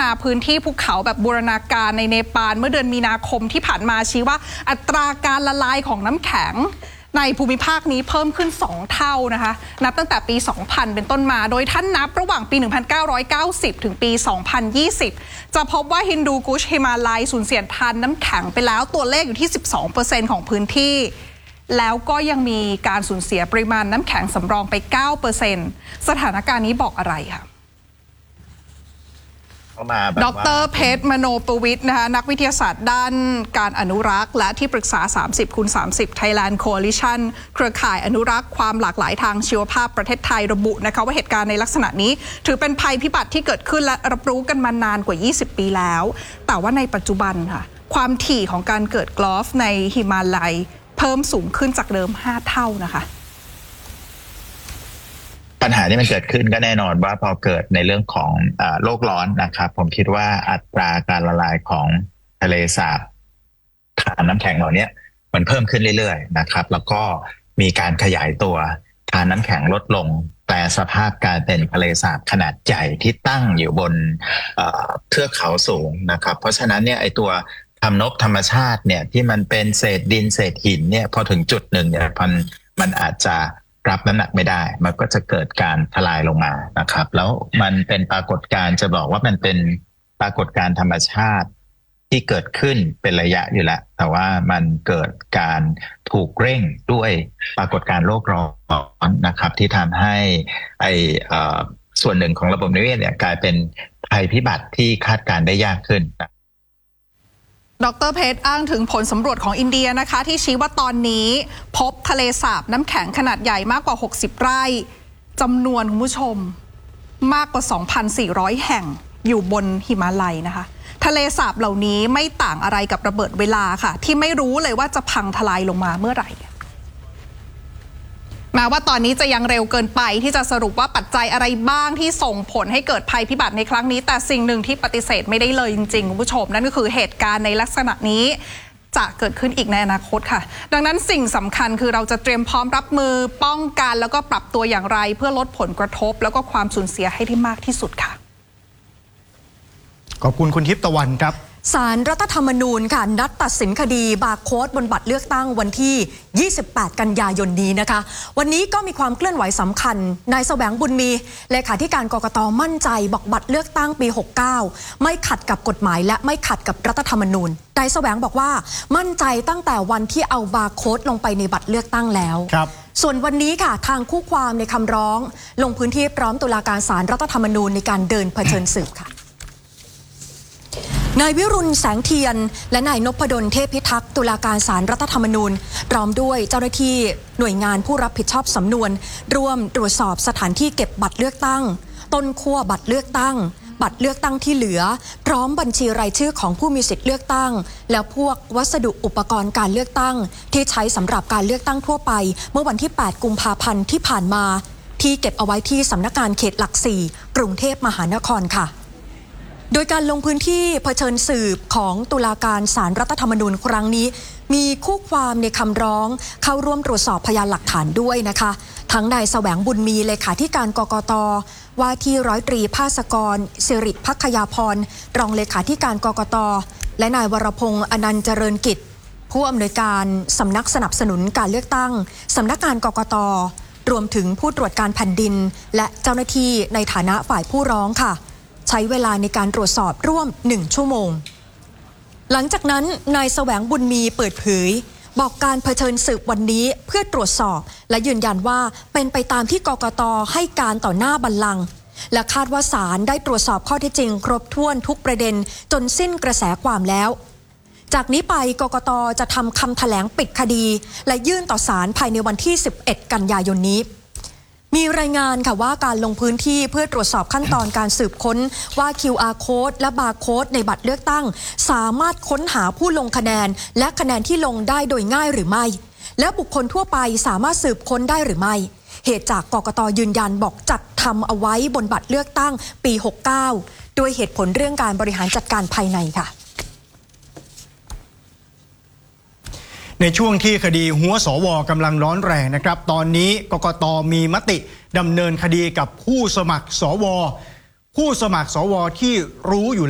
นาพื้นที่ภูเขาแบบบูรณาการในเนปาลเมื่อเดือนมีนาคมที่ผ่านมาชี้ว่าอัตราการละลายของน้ำแข็งในภูมิภาคนี้เพิ่มขึ้น2 เท่านะคะนับตั้งแต่ปี 2000 เป็นต้นมาโดยท่านนับระหว่างปี 1990 ถึงปี 2020 จะพบว่าฮินดูกุชฮิมาลัยสูญเสียทานน้ำแข็งไปแล้วตัวเลขอยู่ที่ 12% ของพื้นที่แล้วก็ยังมีการสูญเสียปริมาณน้ำแข็งสำรองไป 9% สถานการณ์นี้บอกอะไรคะดร.เพชรมโนปวิทย์นะคะนักวิทยาศาสตร์ด้านการอนุรักษ์และที่ปรึกษา 30x30 Thailand Coalition เครือข่ายอนุรักษ์ความหลากหลายทางชีวภาพประเทศไทยระบุนะคะว่าเหตุการณ์ในลักษณะนี้ถือเป็นภัยพิบัติที่เกิดขึ้นและรับรู้กันมานานกว่า 20 ปีแล้วแต่ว่าในปัจจุบันค่ะความถี่ของการเกิดกลอฟในหิมาลัยเพิ่มสูงขึ้นจากเดิม 5 เท่านะคะปัญหาที่มันเกิดขึ้นก็แน่นอนว่าพอเกิดในเรื่องของโลกร้อนนะครับผมคิดว่าอัตราการละลายของทะเลสาบฐานน้ำแข็งเหล่านี้มันเพิ่มขึ้นเรื่อยๆนะครับแล้วก็มีการขยายตัวฐานน้ำแข็งลดลงแปลสภาพกลายเป็นทะเลสาบขนาดใหญ่ที่ตั้งอยู่บนเทือกเขาสูงนะครับเพราะฉะนั้นเนี่ยไอตัวทำนบธรรมชาติเนี่ยที่มันเป็นเศษดินเศษหินเนี่ยพอถึงจุดหนึ่งเนี่ยมันอาจจะรับน้ำหนักไม่ได้มันก็จะเกิดการทลายลงมานะครับแล้วมันเป็นปรากฏการณ์จะบอกว่ามันเป็นปรากฏการณ์ธรรมชาติที่เกิดขึ้นเป็นระยะอยู่แล้วแต่ว่ามันเกิดการถูกเร่งด้วยปรากฏการณ์โลกร้อนนะครับที่ทำให้ส่วนหนึ่งของระบบนิเวศเนี่ยกลายเป็นภัยพิบัติที่คาดการณ์ได้ยากขึ้นดร.เพชรอ้างถึงผลสำรวจของอินเดียนะคะที่ชี้ว่าตอนนี้พบทะเลสาบน้ำแข็งขนาดใหญ่มากกว่า60ไร่จำนวนคุณผู้ชมมากกว่า 2,400 แห่งอยู่บนหิมาลัยนะคะทะเลสาบเหล่านี้ไม่ต่างอะไรกับระเบิดเวลาค่ะที่ไม่รู้เลยว่าจะพังทลายลงมาเมื่อไหร่แม้ว่าตอนนี้จะยังเร็วเกินไปที่จะสรุปว่าปัจจัยอะไรบ้างที่ส่งผลให้เกิดภัยพิบัติในครั้งนี้แต่สิ่งหนึ่งที่ปฏิเสธไม่ได้เลยจริงๆคุณผู้ชมนั่นก็คือเหตุการณ์ในลักษณะนี้จะเกิดขึ้นอีกในอนาคตค่ะดังนั้นสิ่งสำคัญคือเราจะเตรียมพร้อมรับมือป้องกันแล้วก็ปรับตัวอย่างไรเพื่อลดผลกระทบแล้วก็ความสูญเสียให้ได้มากที่สุดค่ะขอบคุณคุณทิพย์ตะวันครับศาลรัฐธรรมนูญค่ะนัดตัดสินคดีบาร์โค้ดบนบัตรเลือกตั้งวันที่ 28 กันยายนนี้นะคะวันนี้ก็มีความเคลื่อนไหวสำคัญนายแสวงบุญมีเลขาธิการกกต.มั่นใจบอกบัตรเลือกตั้งปี 69ไม่ขัดกับกฎหมายและไม่ขัดกับรัฐธรรมนูญนายแสวงบอกว่ามั่นใจตั้งแต่วันที่เอาบาร์โค้ดลงไปในบัตรเลือกตั้งแล้วส่วนวันนี้ค่ะทางคู่ความในคำร้องลงพื้นที่พร้อมตุลาการศาลรัฐธรรมนูญในการเดินเผชิญศึกค่ะนายวิรุณแสงเทียนและนายนพดลเทพพิทักษ์ตุลาการศาลรัฐธรรมนูญพร้อมด้วยเจ้าหน้าที่หน่วยงานผู้รับผิดชอบสำนวนร่วมตรวจสอบสถานที่เก็บบัตรเลือกตั้งต้นขั้วบัตรเลือกตั้งบัตรเลือกตั้งที่เหลือพร้อมบัญชีรายชื่อของผู้มีสิทธิ์เลือกตั้งและพวกวัสดุอุปกรณ์การเลือกตั้งที่ใช้สำหรับการเลือกตั้งทั่วไปเมื่อวันที่ 8 กุมภาพันธ์ที่ผ่านมาที่เก็บเอาไว้ที่สำนักงานเขตหลัก 4 กรุงเทพมหานครค่ะโดยการลงพื้นที่เผชิญสืบของตุลาการศาลรัฐธรรมนูญครั้งนี้มีคู่ความในคำร้องเข้าร่วมตรวจสอบพยานหลักฐานด้วยนะคะทั้งนายแสวงบุญมีเลขาธิการกกต.ว่าที่ร้อยตรีภาสกรสิริภัคยาพรรองเลขาธิการกกต.และนายวรพงษ์อนันต์เจริญกิจผู้อำนวยการสำนักสนับสนุนการเลือกตั้งสำนักงานกกต.รวมถึงผู้ตรวจการแผ่นดินและเจ้าหน้าที่ในฐานะฝ่ายผู้ร้องค่ะใช้เวลาในการตรวจสอบร่วม1 ชั่วโมงหลังจากนั้นนายแสวงบุญมีเปิดเผยบอกการเผชิญสืบวันนี้เพื่อตรวจสอบและยืนยันว่าเป็นไปตามที่กกต.ให้การต่อหน้าบัลลังก์และคาดว่าศาลได้ตรวจสอบข้อเท็จจริงครบถ้วนทุกประเด็นจนสิ้นกระแสความแล้วจากนี้ไปกกต.จะทำคำแถลงปิดคดีและยื่นต่อศาลภายในวันที่ 11 กันยายนนี้มีรายงานค่ะว่าการลงพื้นที่เพื่อตรวจสอบขั้นตอนการสืบค้นว่า QR Code และ Barcode ในบัตรเลือกตั้งสามารถค้นหาผู้ลงคะแนนและคะแนนที่ลงได้โดยง่ายหรือไม่และบุคคลทั่วไปสามารถสืบค้นได้หรือไม่เหตุจากกกต.ยืนยันบอกจัดทำเอาไว้บนบัตรเลือกตั้งปี 69 โดยเหตุผลเรื่องการบริหารจัดการภายในค่ะในช่วงที่คดีหัวสว.กำลังร้อนแรงนะครับตอนนี้กกต.มีมติดำเนินคดีกับผู้สมัครสว.ที่รู้อยู่